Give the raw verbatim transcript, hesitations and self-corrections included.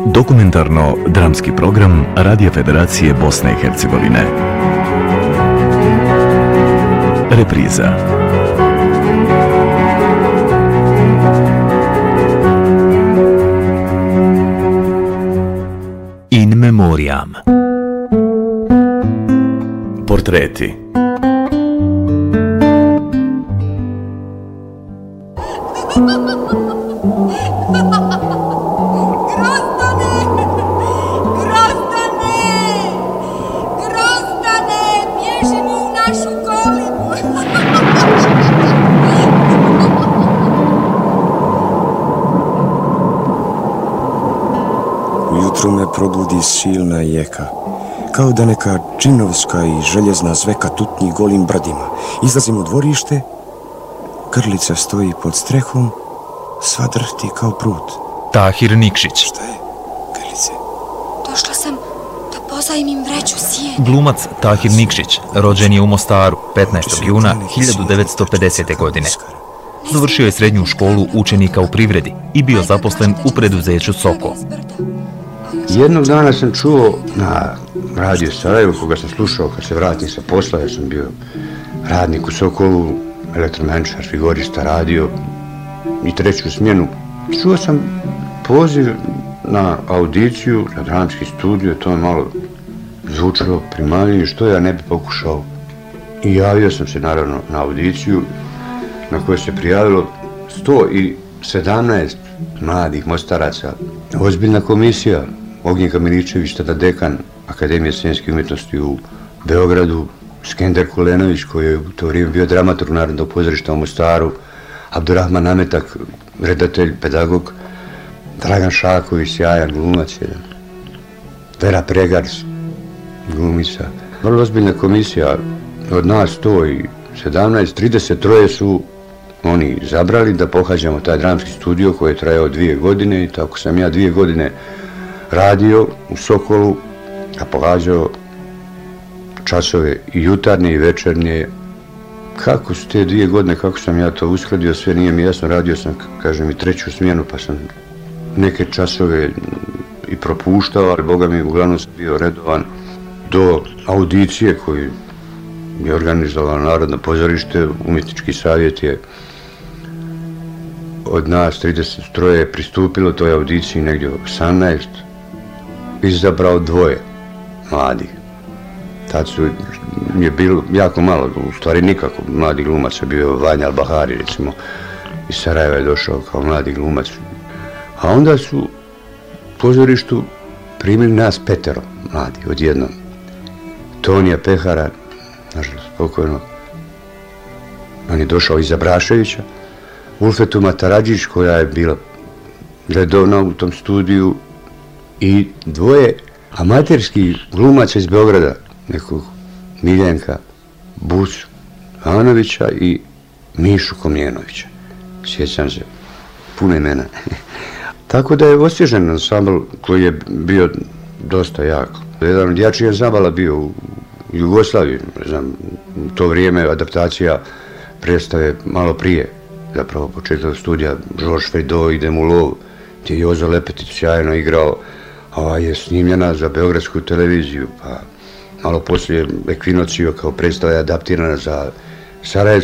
Dokumentarno-dramski program Radija Federacije Bosne i Hercegovine. Repriza. In memoriam. Portreti. Ujutru me probudi silna jeka, kao da neka džinovska i željezna zveka tutnji golim bradima. Izlazim u dvorište, Grlica stoji pod strehom, sva drhti kao prut. Tahir Nikšić. Šta je, Grlice? Došla sam da pozajmim vreću sije. Glumac Tahir Nikšić rođen je u Mostaru petnaestog juna hiljadu devetsto pedesete. godine. Završio je srednju školu učenika u privredi i bio zaposlen u preduzeću Sokol. Jednog dana sam čuo na radio Sarajevo, koga sam slušao kad se vratim sa posla, ja sam bio radnik u Sokolu, elektromehaničar, frigorista, radio i treću smjenu. Čuo sam poziv na audiciju, na dramski studio, to je malo zvučalo primamljivo, što ja ne bi pokušao. I javio sam se naravno na audiciju na kojoj se prijavilo sto sedamnaest mladih mostaraca. Ozbiljna komisija, Ognjenka Miličević, tada dekan Akademije scenskih umjetnosti u Beogradu, Skender Kulenović, koji je u to vrijeme bio dramaturg Narodnog pozorišta u Mostaru, Abdurrahman Nametak, redatelj, pedagog, Dragan Šaković, sjajan glumac jedan, Vera Pregars, glumica. Vrlo ozbiljna komisija, od nas sto sedamnaest, trideset tri su oni zabrali da pohađamo taj dramski studio koji je trajao dvije godine i tako sam ja dvije godine radio u Sokolu, a pohađao časove i jutarnje i večernje. Kako su te dvije godine, kako sam ja to uskladio, sve nije mi jasno. Radio sam, kažem, i treću smjenu, pa sam neke časove i propuštao, ali Boga mi uglavnom sam bio redovan do audicije koju je organizovalo Narodno pozorište. Umjetnički savjet je od nas trideset tri pristupilo toj audiciji negdje osamnaest, izabrao dvoje mladih. Tad su je bilo jako malo, u stvari nikako mladi glumac, je bio Vanja Albahari, recimo, iz Sarajeva je došao kao mladi glumac. A onda su u pozorištu primili nas petero mladi, odjednom. Tonija Pehara, nažalost pokojno, on je došao iz Abraševića, Ulfetu Mataradžić, koja je bila redovna u tom studiju, i dvoje amaterskih glumaca iz Beograda, nekog Miljenka Bus Ivanovića i Mišu Komljenovića. Sjećam se, puno imena. Tako da je osvježen ansambl koji je bio dosta jak. Jedan od jačih ansambala bio u Jugoslaviji, ne znam, u to vrijeme adaptacija predstave malo prije, zapravo početak studija Žorž Fejdo Idem u lov, gdje je Jozo Lepetić sjajno igrao, a je snimljena za beogradsku televiziju, pa malo poslije Ekvinocio kao predstava je adaptirana za sarajevsku